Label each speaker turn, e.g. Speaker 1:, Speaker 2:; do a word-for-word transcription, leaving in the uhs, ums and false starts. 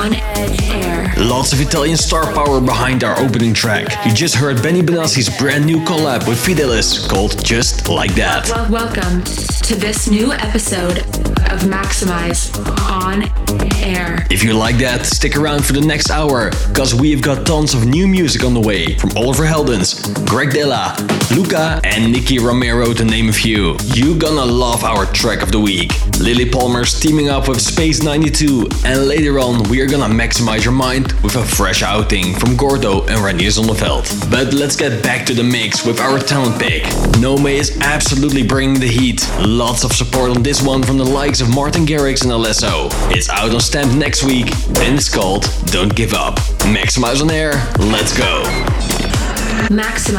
Speaker 1: On air.
Speaker 2: Lots of Italian star power behind our opening track. You just heard Benny Benassi's brand new collab with Fidelis called Just Like That.
Speaker 1: Well, welcome to this new episode of Maximize On Air.
Speaker 2: If you like that, stick around for the next hour, cause we've got tons of new music on the way from Oliver Heldens, Greg Della, Luca and Nicky Romero to name a few. You gonna love our track of the week. Lily Palmer's teaming up with Space ninety-two, and later on we are gonna maximize your mind with a fresh outing from Gordo and Renier Zonneveld. But let's get back to the mix with our talent pick. Nome is absolutely bringing the heat. Lots of support on this one from the likes of Martin Garrix and Alesso. It's out on Stamp next week and it's called Don't Give Up. Maximize on air, let's go.
Speaker 1: Maximize